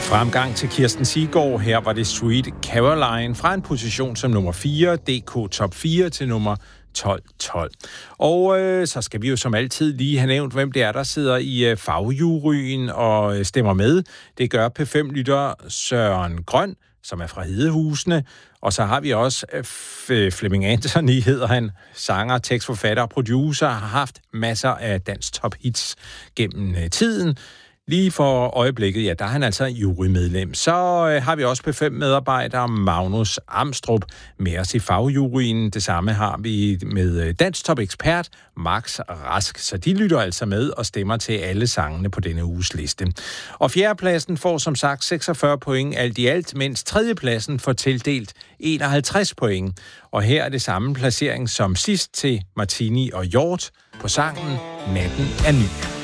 Fremgang til Kirsten Siggaard. Her var det Sweet Caroline fra en position som nummer 4, DK Top 4 til nummer 12. Og så skal vi jo som altid lige have nævnt, hvem det er, der sidder i fagjuryen og stemmer med. Det gør P5-lytter Søren Grøn, som er fra Hedehusene. Og så har vi også Flemming Anthony, hedder han, sanger, tekstforfatter og producer, har haft masser af dansk top hits gennem tiden. Lige for øjeblikket, ja, der er han altså jurymedlem. Så har vi også P5-medarbejder Magnus Amstrup med os i fagjuryen. Det samme har vi med dansk top-ekspert Max Rask. Så de lytter altså med og stemmer til alle sangene på denne uges liste. Og fjerdepladsen får som sagt 46 point alt i alt, mens tredjepladsen får tildelt 51 point. Og her er det samme placering som sidst til Martini og Hjort på sangen Natten er ny.